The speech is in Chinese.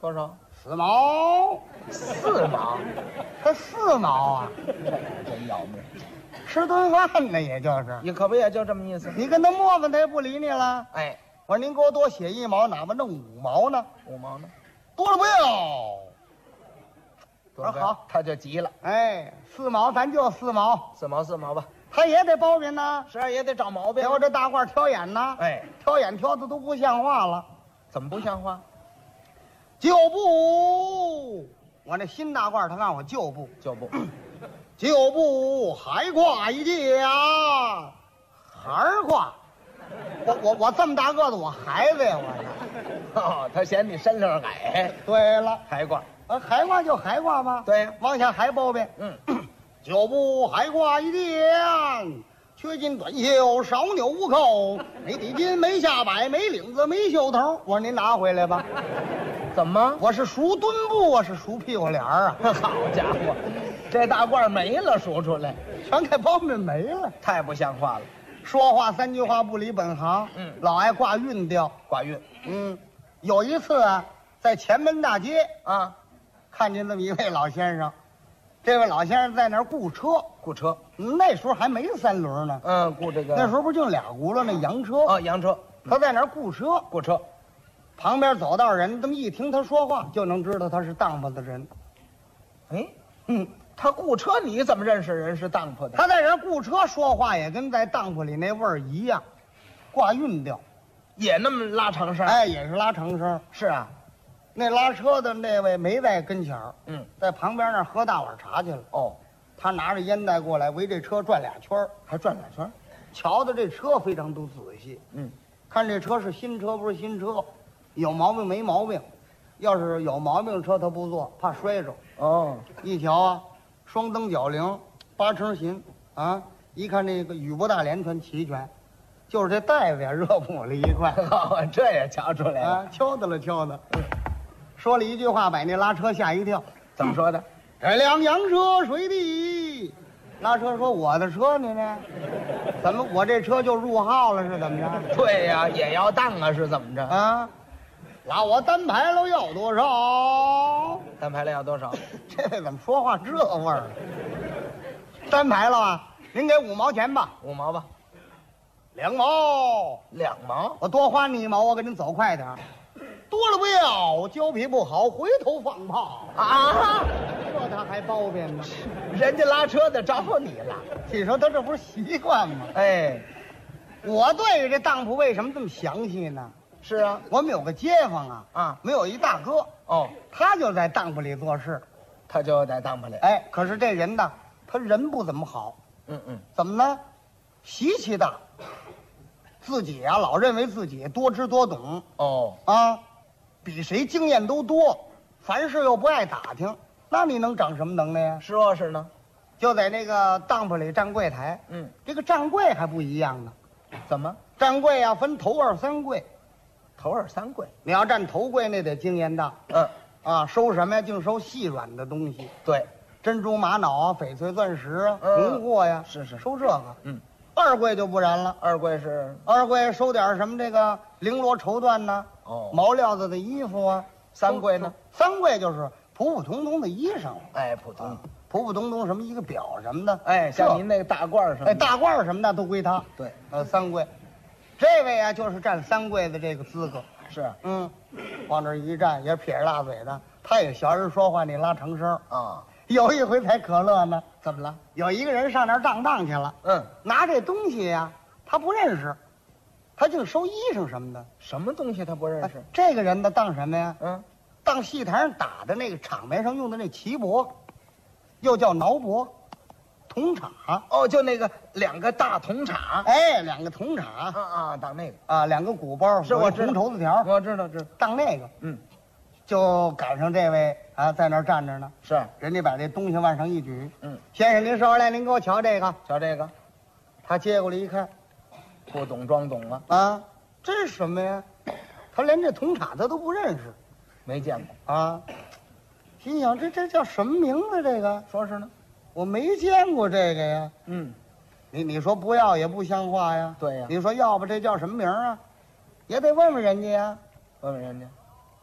多少 ？4毛 ？4毛， 他4毛啊！ 真要命！ 吃顿饭呢，也就是。 你可不也就这么意思？ 你跟他磨磨，他也不理你了。 哎， 我说您给我多写1毛，哪怕弄5毛呢 ？5毛呢？ 多了不要。 我说好， 他就急了。 哎，4毛咱就4毛 ，4毛吧。 他也得包庇呢， 是啊，也得找毛病。 我这大褂挑眼呢， 哎， 挑眼挑的都不像话了。 怎么不像话？ 旧布，我那新大褂他让我旧布，旧布还挂一件，还挂。我这么大个子，我孩子呀，我哦，他嫌你身量矮。 对了， 还挂。 还挂就还挂吧。 对呀， 往下还包呗。旧布还挂一件，缺斤短袖，少纽无扣，没底襟，没下摆，没领子，没袖头。我说您拿回来吧。 怎么？ 我是数墩布，我是数屁股脸啊！ 好家伙，这大褂没了，数出来， 全给包庇没了， 太不像话了。 说话3句话不离本行，老爱挂韵调， 挂韵。 有一次啊，在前门大街啊， 看见这么一位老先生，这位老先生在那儿雇车，那时候还没3轮呢， 雇这个， 那时候不就2轱辘那洋车啊，洋车， 他在那儿雇车，旁边走道人，这么一听他说话，就能知道他是当铺的人。 他雇车，你怎么认识人是当铺的？ 他在人雇车说话也跟在当铺里那味儿一样，挂韵调， 也那么拉长声。 哎，也是拉长声。 是啊， 那拉车的那位没在跟前儿，在旁边那儿喝大碗茶去了。 哦， 他拿着烟袋过来，围这车转2圈， 还转2圈， 瞧的这车非常都仔细。看这车是新车不是新车，有毛病没毛病。要是有毛病车他不坐，怕摔着。 哦， 一瞧啊，双蹬脚铃，8成琴啊！一看这个雨不大连全齐全，就是这袋子呀热补了一块。 这也瞧出来了啊，敲的。说了一句话，把那拉车吓一跳。 怎么说的？ 这辆洋车水地。拉车说：“我的车呢？怎么我这车就入号了？是怎么着？” 对呀，也要当啊，是怎么着啊？拉我单排了要多少？ 单排了要多少？ 这位怎么说话这味儿？单排了啊？您给5毛钱吧。 5毛吧。 2毛。 2毛？ 我多花你1毛，我给您走快点。多了不要，胶皮不好，回头放炮啊！ 这他还包庇呢？ 人家拉车的找你了， 你说他这不是习惯吗？ 哎， 我对这当铺为什么这么详细呢？ 是啊， 我们有个街坊啊，没有一大哥哦， 他就在当铺里做事， 他就在当铺里。 哎，可是这人呢，他人不怎么好。怎么呢？习气大，自己啊老认为自己多知多懂。比谁经验都多，凡事又不爱打听，那你能长什么能耐呀？ 是呢， 就在那个当铺里站柜台。这个站柜还不一样呢。 怎么？ 站柜啊分头2、3柜。 头2、3柜， 你要站头柜那得经验大。收什么呀？净收细软的东西。 对， 珍珠玛瑙啊，翡翠钻石啊，红货呀， 是收这个。2柜就不然了。 2柜是 2柜收点什么这个绫罗绸缎呢？毛料子的衣服啊。 3柜呢 ？3柜就是普普通通的衣裳。 哎，普通通什么一个表什么的。 哎，像您那个大褂什么的。 哎，大褂什么的都归他。 对 ，3柜，这位啊就是占3柜的这个资格。 是， 往这一站也撇着大嘴的，他也学人说话，你拉长声啊。 有一回才可乐呢。 怎么了？ 有一个人上那儿当去了。拿这东西呀，他不认识，他净收衣裳什么的。 什么东西他不认识？ 这个人呢，当什么呀？当戏台上打的那个场面上用的那旗帛，又叫挠帛，铜镲。 就那个2个大铜镲。 哎，2个铜镲。 当那个 2个鼓包， 是我知道， 红绸子条。 我知道， 当那个。就赶上这位啊，在那儿站着呢。 是， 人家把这东西往上一举。先生您收下来，您给我瞧这个。 瞧这个， 他接过来一看， 不懂装懂了。 这是什么呀？他连这铜镲他都不认识， 没见过。 心想这叫什么名字？这个说是呢， 我没见过这个呀。你说不要也不像话呀。 对呀。 你说要不这叫什么名啊？也得问问人家呀。 问问人家。